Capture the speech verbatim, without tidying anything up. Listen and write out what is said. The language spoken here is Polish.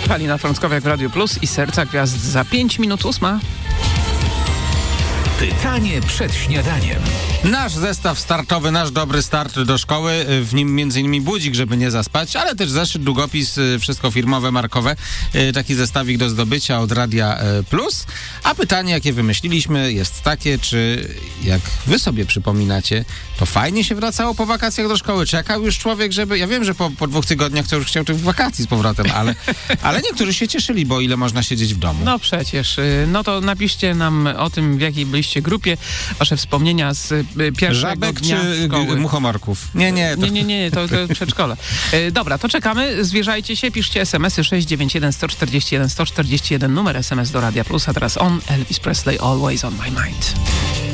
Halina Frąckowiak w Radio Plus i Serca Gwiazd za pięć minut ósma. Pytanie przed śniadaniem. Nasz zestaw startowy, nasz dobry start do szkoły, w nim między innymi budzik, żeby nie zaspać, ale też zeszyt, długopis, wszystko firmowe, markowe, taki zestawik do zdobycia od Radia Plus. A pytanie, jakie wymyśliliśmy, jest takie, czy jak wy sobie przypominacie, to fajnie się wracało po wakacjach do szkoły? Czekał już człowiek, żeby... Ja wiem, że po, po dwóch tygodniach to już chciał tych wakacji z powrotem, ale, ale niektórzy się cieszyli, bo ile można siedzieć w domu. No przecież. No to napiszcie nam o tym, w jakiej byliście grupie, wasze wspomnienia z pierwszego Żabek dnia czy szkoły. muchomorków? Nie, nie. To... Nie, nie, nie, to, to przedszkole. E, dobra, to czekamy, zwierzajcie się, piszcie es em esy sześć dziewięć jeden jeden cztery jeden jeden cztery jeden, numer es em es do Radia Plus, a teraz on, Elvis Presley, Always on my mind.